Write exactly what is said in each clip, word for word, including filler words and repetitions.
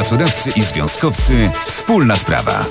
Pracodawcy i związkowcy. Wspólna sprawa.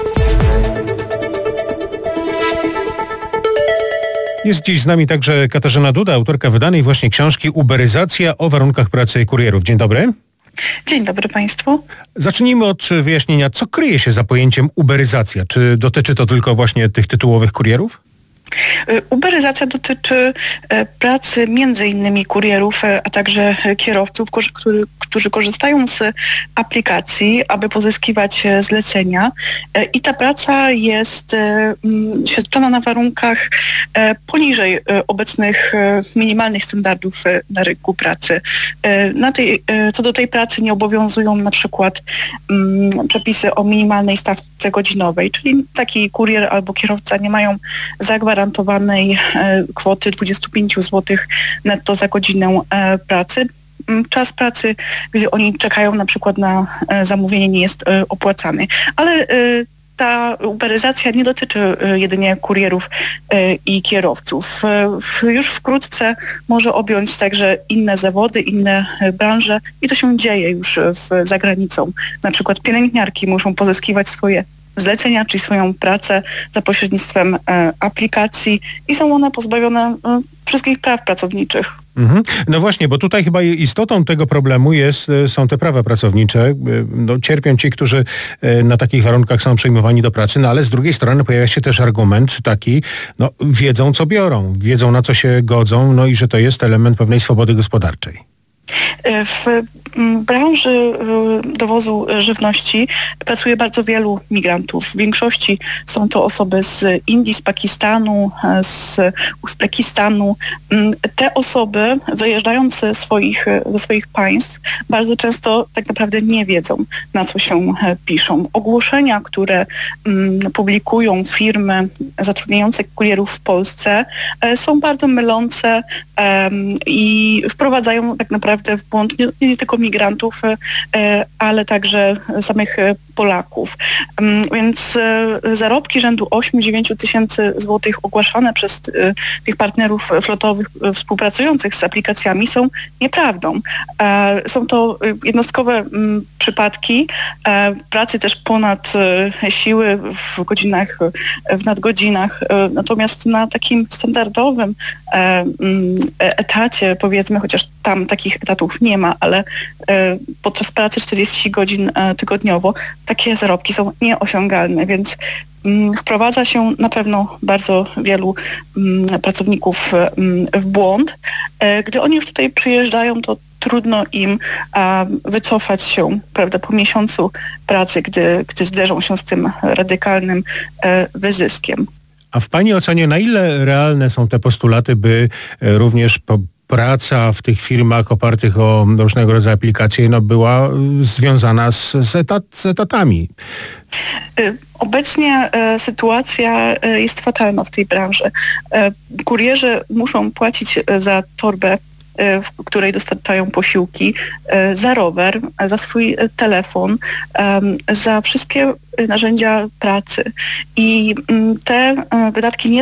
Jest dziś z nami także Katarzyna Duda, autorka wydanej właśnie książki Uberyzacja o warunkach pracy kurierów. Dzień dobry. Dzień dobry Państwu. Zacznijmy od wyjaśnienia, co kryje się za pojęciem uberyzacja. Czy dotyczy to tylko właśnie tych tytułowych kurierów? Uberyzacja dotyczy pracy między innymi kurierów, a także kierowców, którzy, którzy korzystają z aplikacji, aby pozyskiwać zlecenia. I ta praca jest świadczona na warunkach poniżej obecnych minimalnych standardów na rynku pracy. Na tej, co do tej pracy nie obowiązują na przykład przepisy o minimalnej stawce godzinowej, czyli taki kurier albo kierowca nie mają zagwarantowanej kwoty dwadzieścia pięć złotych netto za godzinę pracy. Czas pracy, gdy oni czekają na przykład na zamówienie, nie jest opłacany. Ale ta uberyzacja nie dotyczy jedynie kurierów i kierowców. Już wkrótce może objąć także inne zawody, inne branże i to się dzieje już w, za granicą. Na przykład pielęgniarki muszą pozyskiwać swoje zlecenia, czyli swoją pracę za pośrednictwem e, aplikacji i są one pozbawione e, wszystkich praw pracowniczych. Mhm. No właśnie, bo tutaj chyba istotą tego problemu jest, są te prawa pracownicze. No, cierpią ci, którzy na takich warunkach są przyjmowani do pracy, no ale z drugiej strony pojawia się też argument taki, no wiedzą co biorą, wiedzą na co się godzą, no i że to jest element pewnej swobody gospodarczej. W branży dowozu żywności pracuje bardzo wielu migrantów. W większości są to osoby z Indii, z Pakistanu, z Uzbekistanu. Te osoby, wyjeżdżając ze swoich, ze swoich państw, bardzo często tak naprawdę nie wiedzą, na co się piszą. Ogłoszenia, które publikują firmy zatrudniające kurierów w Polsce, są bardzo mylące i wprowadzają tak naprawdę w błąd nie, nie tylko migrantów, ale także samych Polaków. Więc zarobki rzędu osiem do dziewięciu tysięcy złotych ogłaszane przez tych partnerów flotowych współpracujących z aplikacjami są nieprawdą. Są to jednostkowe przypadki pracy też ponad siły w godzinach, w nadgodzinach. Natomiast na takim standardowym etacie, powiedzmy, chociaż tam takich etatów nie ma, ale podczas pracy czterdzieści godzin tygodniowo takie zarobki są nieosiągalne, więc wprowadza się na pewno bardzo wielu pracowników w błąd. Gdy oni już tutaj przyjeżdżają, to trudno im wycofać się, prawda, po miesiącu pracy, gdy, gdy zderzą się z tym radykalnym wyzyskiem. A w Pani ocenie, na ile realne są te postulaty, by również po praca w tych firmach opartych o różnego rodzaju aplikacje no, była związana z, z, etat, z etatami? Obecnie e, sytuacja e, jest fatalna w tej branży. E, kurierzy muszą płacić za torbę, e, w której dostarczają posiłki, e, za rower, e, za swój telefon, e, za wszystkie narzędzia pracy. I m, te e, wydatki nie